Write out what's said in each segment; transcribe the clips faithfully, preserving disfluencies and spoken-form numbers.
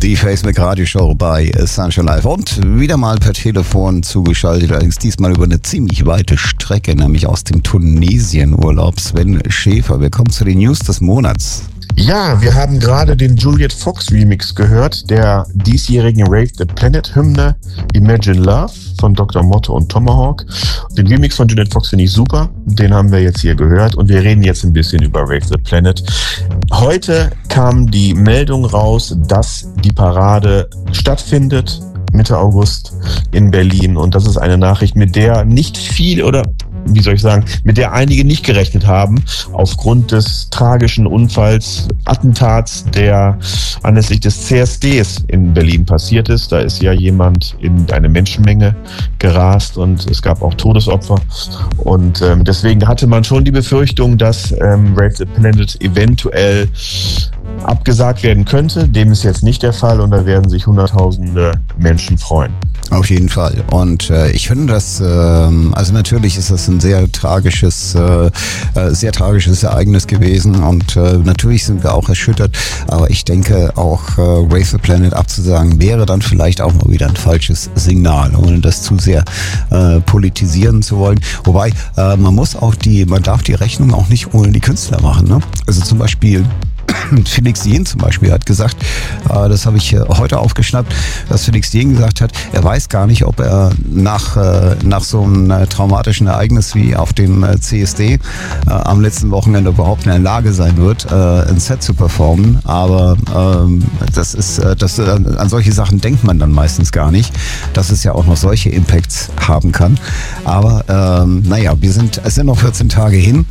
Die Facemac Radioshow bei Sunshine Live und wieder mal per Telefon zugeschaltet, allerdings diesmal über eine ziemlich weite Strecke, nämlich aus dem Tunesien-Urlaub. Sven Schäfer, willkommen zu den News des Monats. Ja, wir haben gerade den Juliet Fox Remix gehört, der diesjährigen Rave the Planet Hymne Imagine Love von Doktor Motto und Tomahawk. Den Remix von Juliet Fox finde ich super, den haben wir jetzt hier gehört und wir reden jetzt ein bisschen über Rave the Planet. Heute kam die Meldung raus, dass die Parade stattfindet, Mitte August in Berlin, und das ist eine Nachricht, mit der nicht viel oder wie soll ich sagen, mit der einige nicht gerechnet haben, aufgrund des tragischen Unfalls, Attentats, der anlässlich des C S Ds in Berlin passiert ist. Da ist ja jemand in eine Menschenmenge gerast und es gab auch Todesopfer. Und ähm, deswegen hatte man schon die Befürchtung, dass ähm, Rave the Planet eventuell abgesagt werden könnte. Dem ist jetzt nicht der Fall und da werden sich hunderttausende Menschen freuen. Auf jeden Fall. Und äh, ich finde das, äh, also natürlich ist das ein sehr tragisches, äh, sehr tragisches Ereignis gewesen und äh, natürlich sind wir auch erschüttert, aber ich denke auch äh, Rave the Planet abzusagen wäre dann vielleicht auch mal wieder ein falsches Signal, ohne das zu sehr äh, politisieren zu wollen. Wobei, äh, man muss auch die, man darf die Rechnung auch nicht ohne die Künstler machen, ne? Also zum Beispiel Felix Jähn zum Beispiel hat gesagt, äh, das habe ich äh, heute aufgeschnappt, dass Felix Jähn gesagt hat, er weiß gar nicht, ob er nach, äh, nach so einem äh, traumatischen Ereignis wie auf dem äh, C S D äh, am letzten Wochenende überhaupt in der Lage sein wird, äh, ein Set zu performen. Aber ähm, das ist, äh, das, äh, an solche Sachen denkt man dann meistens gar nicht, dass es ja auch noch solche Impacts haben kann. Aber ähm, naja, wir sind, es sind noch vierzehn Tage hin.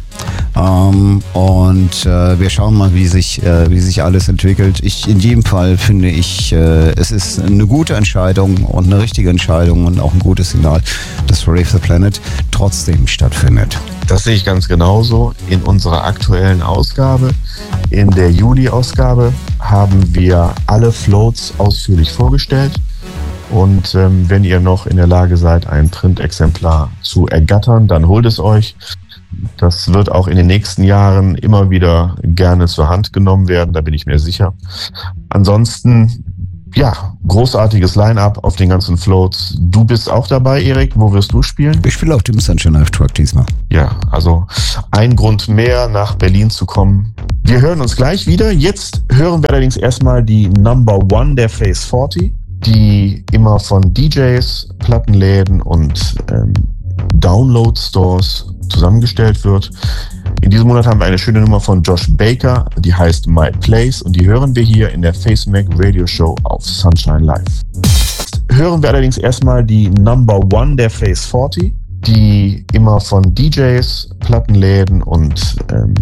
Um, und äh, wir schauen mal, wie sich, äh, wie sich alles entwickelt. Ich, in jedem Fall finde ich, äh, es ist eine gute Entscheidung und eine richtige Entscheidung und auch ein gutes Signal, dass Rave the Planet trotzdem stattfindet. Das sehe ich ganz genauso. In unserer aktuellen Ausgabe, in der Juli-Ausgabe, haben wir alle Floats ausführlich vorgestellt. Und ähm, wenn ihr noch in der Lage seid, ein Print-Exemplar zu ergattern, dann holt es euch. Das wird auch in den nächsten Jahren immer wieder gerne zur Hand genommen werden, da bin ich mir sicher. Ansonsten, ja, großartiges Line-Up auf den ganzen Floats. Du bist auch dabei, Erik. Wo wirst du spielen? Ich spiele auf dem Sunshine Live Truck diesmal. Ja, also ein Grund mehr, nach Berlin zu kommen. Wir hören uns gleich wieder. Jetzt hören wir allerdings erstmal die Number One der Phase vierzig, die immer von D Js, Plattenläden und ähm, Download-Stores zusammengestellt wird. In diesem Monat haben wir eine schöne Nummer von Josh Baker, die heißt My Place, und die hören wir hier in der Facemac Radio Show auf Sunshine Live. Jetzt hören wir allerdings erstmal die Number One der Phase vierzig, die immer von D Js, Plattenläden und ähm,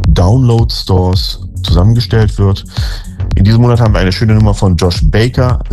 Download-Stores zusammengestellt wird. In diesem Monat haben wir eine schöne Nummer von Josh Baker,